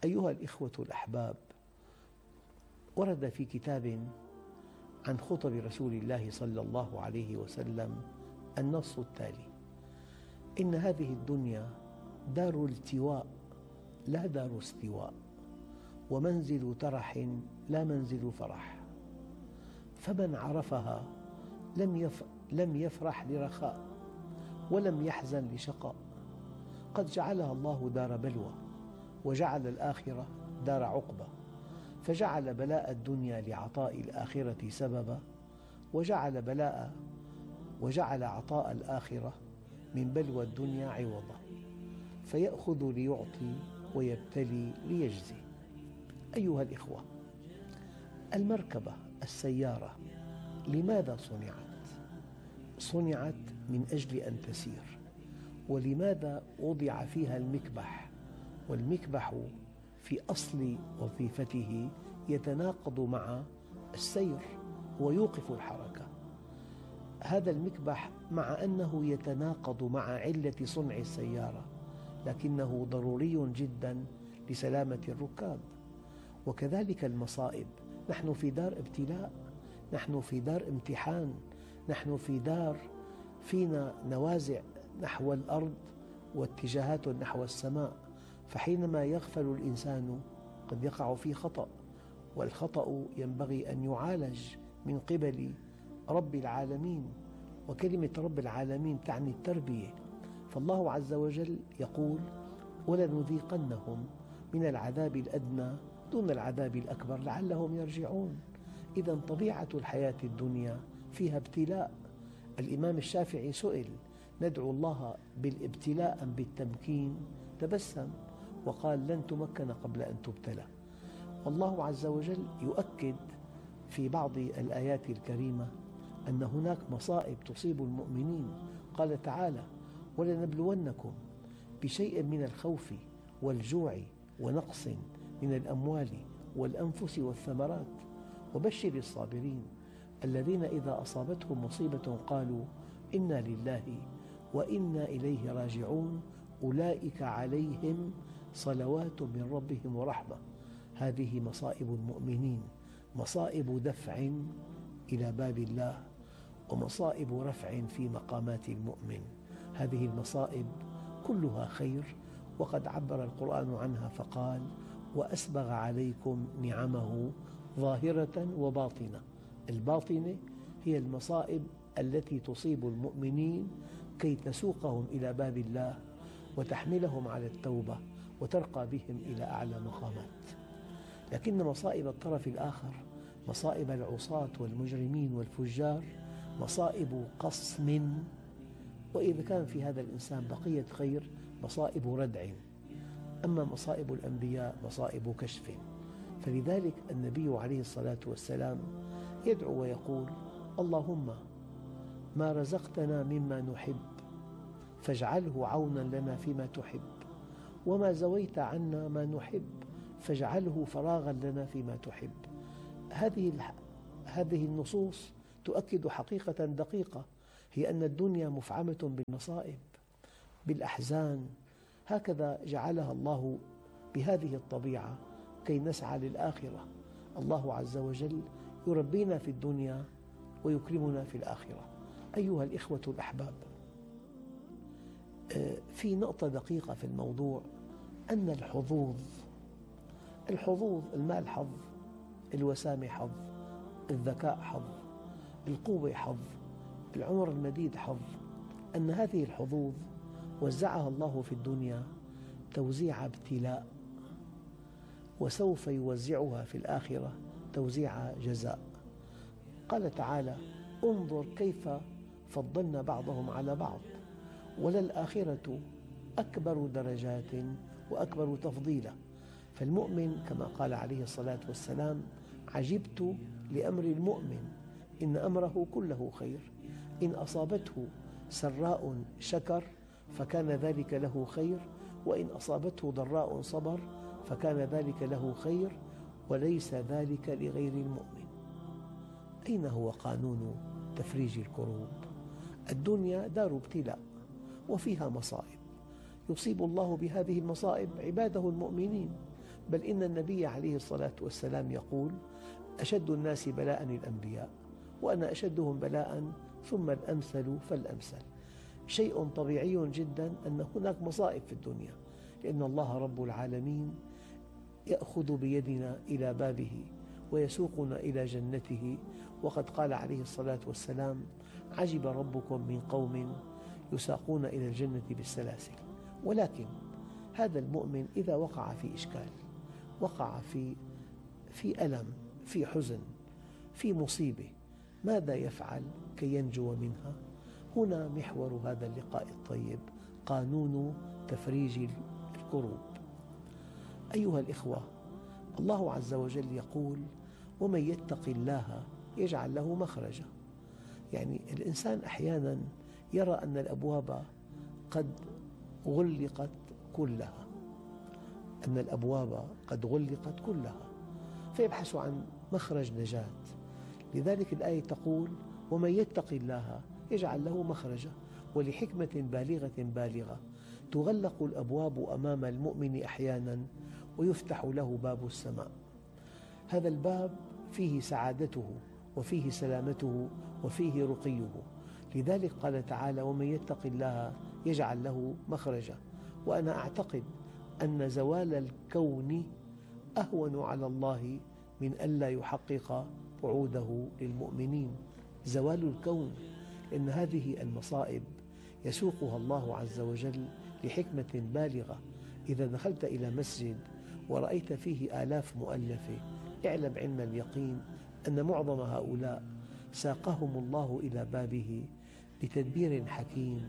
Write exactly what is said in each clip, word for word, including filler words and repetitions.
أيها الإخوة الأحباب، ورد في كتاب عن خطب رسول الله صلى الله عليه وسلم النص التالي: إن هذه الدنيا دار التواء لا دار استواء، ومنزل ترح لا منزل فرح، فمن عرفها لم يفرح لرخاء ولم يحزن لشقاء. قد جعلها الله دار بلوى، وجعل الآخرة دار عقبى، فجعل بلاء الدنيا لعطاء الآخرة سببا، وجعل بلاء وجعل عطاء الآخرة من بلوى الدنيا عوضا، فيأخذ ليعطي ويبتلي ليجزي. أيها الإخوة، المركبة السيارة لماذا صنعت؟ صنعت من أجل أن تسير. ولماذا وضع فيها المكبح؟ والمكبح في أصل وظيفته يتناقض مع السير ويوقف الحركة. هذا المكبح مع أنه يتناقض مع علة صنع السيارة، لكنه ضروري جدا لسلامة الركاب. وكذلك المصائب، نحن في دار ابتلاء، نحن في دار امتحان، نحن في دار فينا نوازع نحو الأرض واتجاهات نحو السماء، فحينما يغفل الإنسان قد يقع في خطأ، والخطأ ينبغي أن يعالج من قبل رب العالمين. وكلمة رب العالمين تعني التربية، فالله عز وجل يقول: ولنذيقنهم من العذاب الأدنى دون العذاب الأكبر لعلهم يرجعون. إذا طبيعة الحياة الدنيا فيها ابتلاء. الإمام الشافعي سئل: ندعو الله بالابتلاء أم بالتمكين؟ تبسم وقال: لن تمكن قبل أن تبتلى. والله عز وجل يؤكد في بعض الآيات الكريمة أن هناك مصائب تصيب المؤمنين. قال تعالى: ولنبلونكم بشيء من الخوف والجوع ونقص من الأموال والأنفس والثمرات وبشر الصابرين الذين إذا أصابتهم مصيبة قالوا إنا لله وإنا إليه راجعون أولئك عليهم صلوات من ربهم ورحمة. هذه مصائب المؤمنين، مصائب دفع إلى باب الله، ومصائب رفع في مقامات المؤمن. هذه المصائب كلها خير، وقد عبر القرآن عنها فقال: وأسبغ عليكم نعمه ظاهرة وباطنة. الباطنة هي المصائب التي تصيب المؤمنين كي تسوقهم إلى باب الله وتحملهم على التوبة وترقى بهم إلى أعلى مقامات. لكن مصائب الطرف الآخر، مصائب العصاة والمجرمين والفجار، مصائب قصم، وإذا كان في هذا الإنسان بقية خير مصائب ردع. أما مصائب الأنبياء مصائب كشف. فلذلك النبي عليه الصلاة والسلام يدعو ويقول: اللهم ما رزقتنا مما نحب فاجعله عونا لنا فيما تحب، وما زويت عنا ما نحب فاجعله فراغا لنا فيما تحب. هذه هذه النصوص تؤكد حقيقة دقيقة، هي أن الدنيا مفعمة بالمصائب بالأحزان. هكذا جعلها الله بهذه الطبيعة كي نسعى للآخرة. الله عز وجل يربينا في الدنيا ويكرمنا في الآخرة. أيها الإخوة الأحباب، في نقطة دقيقة في الموضوع، أن الحظوظ الحظوظ المال حظ، الوسامة حظ، الذكاء حظ، القوة حظ، العمر المديد حظ، أن هذه الحظوظ وزعها الله في الدنيا توزيع ابتلاء، وسوف يوزعها في الآخرة توزيع جزاء. قال تعالى: انظر كيف فضلنا بعضهم على بعض وللآخرة أكبر درجات وأكبر تفضيلا. فالمؤمن كما قال عليه الصلاة والسلام: عجبت لأمر المؤمن إن أمره كله خير، إن أصابته سراء شكر فكان ذلك له خير، وإن أصابته ضراء صبر فكان ذلك له خير، وليس ذلك لغير المؤمن. أين هو قانون تفريج الكروب؟ الدنيا دار ابتلاء وفيها مصائب، يصيب الله بهذه المصائب عباده المؤمنين، بل إن النبي عليه الصلاة والسلام يقول: أشد الناس بلاء الأنبياء وأنا أشدهم بلاء ثم الأمثل فالأمثل. شيء طبيعي جدا أن هناك مصائب في الدنيا، لأن الله رب العالمين يأخذ بيدنا إلى بابه ويسوقنا إلى جنته، وقد قال عليه الصلاة والسلام: عجب ربكم من قوم يساقون إلى الجنة بالسلاسل. ولكن هذا المؤمن إذا وقع في إشكال، وقع في في ألم، في حزن، في مصيبة، ماذا يفعل كي ينجو منها؟ هنا محور هذا اللقاء الطيب، قانون تفريج الكروب. أيها الإخوة، الله عز وجل يقول: ومن يتق الله يجعل له مخرجا. يعني الإنسان أحيانا يرى أن الأبواب قد غلقت كلها، أن الأبواب قد غلقت كلها، فيبحث عن مخرج نجاة. لذلك الآية تقول: ومن يتق الله يجعل له مخرجا. ولحكمة بالغة بالغة تغلق الأبواب أمام المؤمن أحيانا ويفتح له باب السماء. هذا الباب فيه سعادته وفيه سلامته وفيه رقيه. لذلك قال تعالى: ومن يتق الله يجعل له مخرجا. وأنا أعتقد أن زوال الكون أهون على الله من ألا يحقق وعوده للمؤمنين. زوال الكون، إن هذه المصائب يسوقها الله عز وجل لحكمة بالغة. إذا دخلت إلى مسجد ورأيت فيه آلاف مؤلفة، اعلم علم اليقين أن معظم هؤلاء ساقهم الله إلى بابه بتدبير حكيم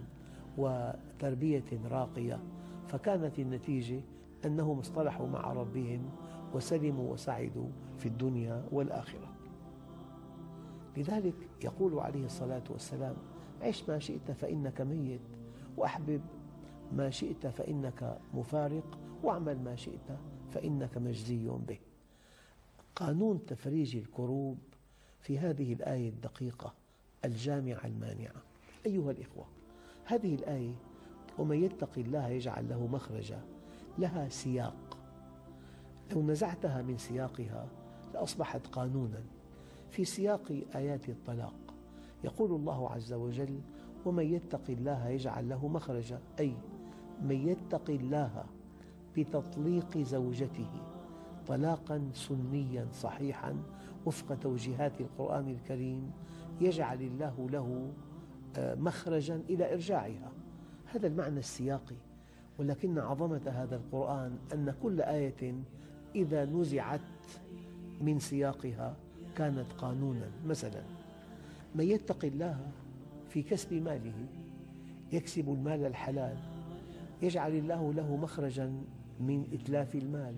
وتربية راقية، فكانت النتيجة أنهم اصطلحوا مع ربهم وسلموا وسعدوا في الدنيا والآخرة. لذلك يقول عليه الصلاة والسلام: عش ما شئت فإنك ميت، وأحبب ما شئت فإنك مفارق، واعمل ما شئت فإنك مجزي به. قانون تفريج الكروب في هذه الآية الدقيقة الجامعة المانعة. أيها الإخوة، هذه الآية ومن يتق الله يجعل له مخرجا لها سياق، لو نزعتها من سياقها لأصبحت قانونا. في سياق آيات الطلاق يقول الله عز وجل: ومن يتق الله يجعل له مخرجا، أي من يتق الله بتطليق زوجته طلاقا سنيا صحيحا وفق توجيهات القرآن الكريم، يجعل الله له مخرجا إلى إرجاعها. هذا المعنى السياقي. ولكن عظمة هذا القرآن أن كل آية إذا نزعت من سياقها كانت قانونا. مثلا: من يتق الله في كسب ماله، يكسب المال الحلال، يجعل الله له مخرجا من إتلاف المال.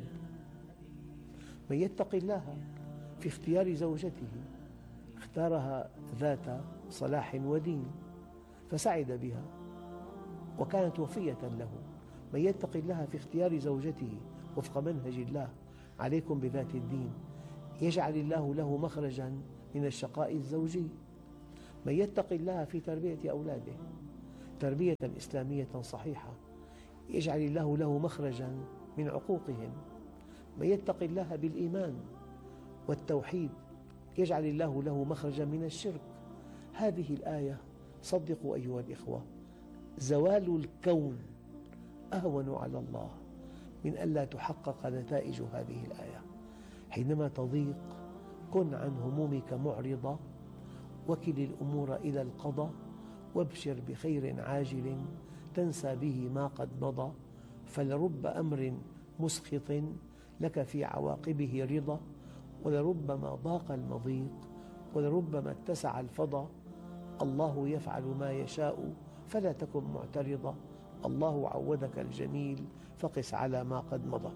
من يتق الله في اختيار زوجته، اختارها ذات صلاح ودين فسعد بها وكانت وفية له. من يتق الله في اختيار زوجته وفق منهج الله: عليكم بذات الدين، يجعل الله له مخرجا من الشقاء الزوجي. من يتق الله في تربية أولاده تربية إسلامية صحيحة، يجعل الله له مخرجا من عقوقهم. من يتق الله بالإيمان والتوحيد، يجعل الله له مخرجا من الشرك. هذه الآية، صدقوا أيها الإخوة، زوال الكون أهون على الله من ألا تحقق نتائج هذه الآية. حينما تضيق كن عن همومك معرضة، وكل الأمور إلى القضاء، وابشر بخير عاجل تنسى به ما قد مضى، فلرب أمر مسخط لك في عواقبه رضا، ولربما ضاق المضيق ولربما اتسع الفضا. الله يفعل ما يشاء فلا تكن معترضا، الله عودك الجميل فقس على ما قد مضى.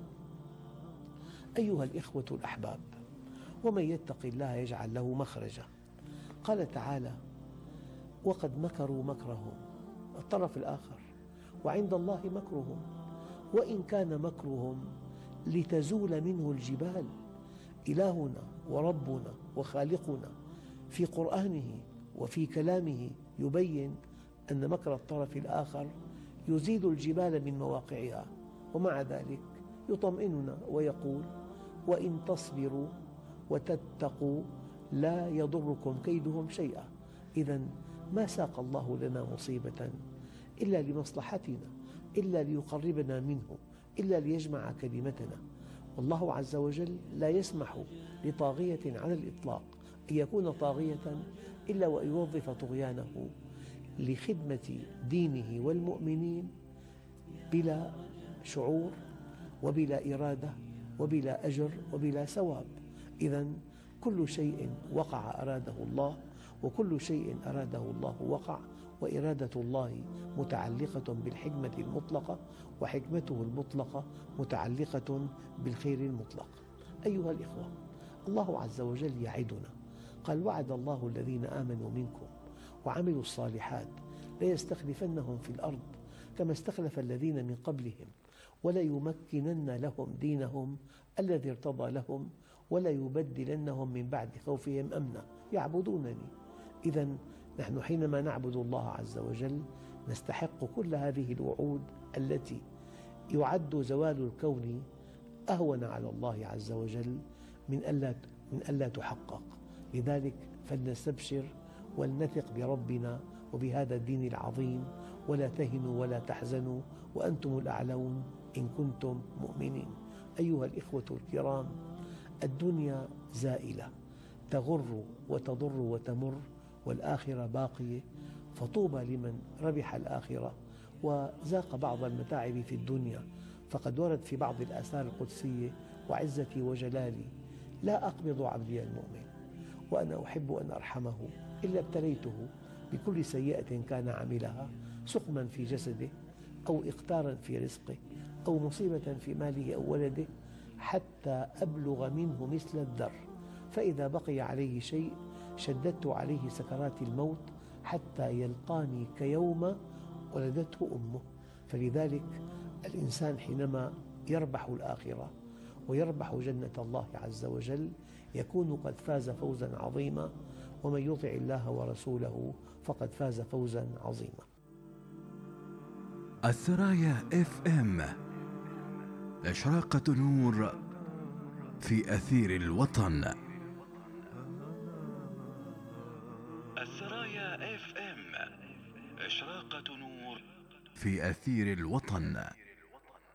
أيها الإخوة الأحباب، ومن يتق الله يجعل له مخرجا. قال تعالى: وقد مكروا مكرهم، الطرف الآخر، وعند الله مكرهم وإن كان مكرهم لتزول منه الجبال. إلهنا وربنا وخالقنا في قرآنه وفي كلامه يبين أن مكر الطرف الآخر يزيل الجبال من مواقعها، ومع ذلك يطمئننا ويقول: وإن تصبروا وتتقوا لا يضركم كيدهم شيئا. إذن ما ساق الله لنا مصيبة إلا لمصلحتنا، إلا ليقربنا منه، إلا ليجمع كلمتنا. والله عز وجل لا يسمح لطاغية على الإطلاق أن يكون طاغية إلا وأن يوظف طغيانه لخدمة دينه والمؤمنين بلا شعور وبلا إرادة وبلا أجر وبلا ثواب. إذن كل شيء وقع أراده الله، وكل شيء أراده الله وقع، وإرادة الله متعلقة بالحكمة المطلقة، وحكمته المطلقة متعلقة بالخير المطلق. أيها الإخوة، الله عز وجل يعدنا، قال: وعد الله الذين آمنوا منكم وعملوا الصالحات ليستخلفنهم في الأرض كما استخلف الذين من قبلهم وليمكنن لهم دينهم الذي ارتضى لهم وليبدلنهم من بعد خوفهم أمنا يعبدونني. إذن نحن حينما نعبد الله عز وجل نستحق كل هذه الوعود التي يعد زوال الكون أهون على الله عز وجل من ألا من ألا تحقق. لذلك فلنستبشر ولنثق بربنا وبهذا الدين العظيم، ولا تهنوا ولا تحزنوا وأنتم الأعلون إن كنتم مؤمنين. أيها الإخوة الكرام، الدنيا زائلة، تغر وتضر وتمر، والآخرة باقية، فطوبى لمن ربح الآخرة وذاق بعض المتاعب في الدنيا. فقد ورد في بعض الآثار القدسية: وعزتي وجلالي لا أقبض عبدي المؤمن وأنا أحب أن أرحمه إلا ابتليته بكل سيئة كان عملها، سقما في جسده أو إقتارا في رزقه أو مصيبة في ماله أو ولده، حتى أبلغ منه مثل الذر، فإذا بقي عليه شيء شددت عليه سكرات الموت حتى يلقاني كيوم ولدته أمه. فلذلك الإنسان حينما يربح الآخرة ويربح جنة الله عز وجل يكون قد فاز فوزا عظيما، ومن يطع الله ورسوله فقد فاز فوزا عظيما. الثرايا اف ام، إشراقة نور في أثير الوطن. الثرايا اف ام، إشراقة نور في أثير الوطن.